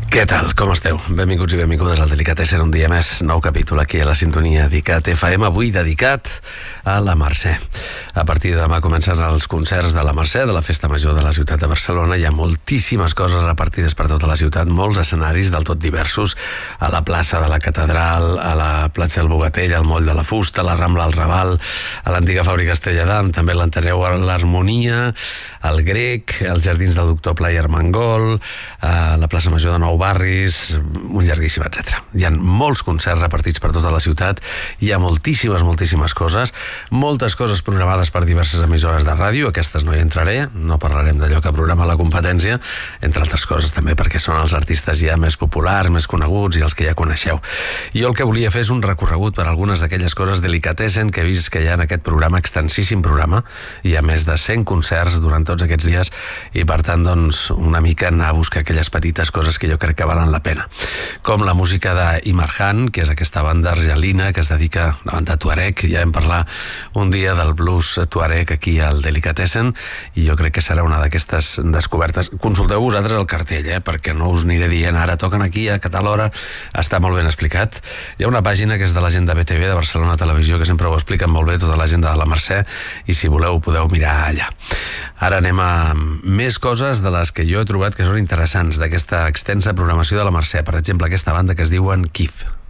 Què tal? Com esteu? Benvinguts i benvingudes al Delicatessen, un dia més, nou capítol aquí a la sintonia d'ICAT FM, avui dedicat a la Mercè. A partir de demà comencen els concerts de la Mercè, de la Festa Major de la ciutat de Barcelona. Hi ha moltíssimes coses repartides per tota la ciutat, molts escenaris del tot diversos, a la plaça de la Catedral, a la platja del Bogatell, al moll de la Fusta, a la Rambla al Raval, a l'antiga fàbrica Estrella d'Am, també a l'Ateneu a l'Harmonia, al Grec, als jardins del Doctor Pla i Armengol, a la plaça Major de Nou Barris, un llarguíssim, etc. Hi ha molts concerts repartits per tota la ciutat, hi ha moltíssimes coses, moltes coses programades per diverses emissores de ràdio, aquestes no hi entraré, no parlarem d'allò que programa la competència, entre altres coses també perquè són els artistes ja més populars, més coneguts i els que ja coneixeu. Jo el que volia fer és un recorregut per algunes d'aquelles coses delicatessen que he vist que hi ha en aquest programa, extensíssim programa, hi ha més de 100 concerts durant tots aquests dies i per tant doncs una mica anar a buscar aquelles petites coses que jo crec que valen la pena, com la música d'Imarhan, que és aquesta banda argelina que es dedica a la banda tuareg. Ja vam parlar un dia del blues tuareg aquí al Delicatessen i jo crec que serà una d'aquestes descobertes. Consulteu vosaltres el cartell, perquè no us aniré dient ara toquen aquí a tal hora, està molt ben explicat. Hi ha una pàgina que és de la gent de BTV, de Barcelona Televisió, que sempre ho expliquen molt bé, tota la gent de la Mercè, i si voleu podeu mirar allà. Ara anem a més coses de les que jo he trobat que són interessants d'aquesta extensa programació de la Mercè. Per exemple, aquesta banda que es diuen Kif.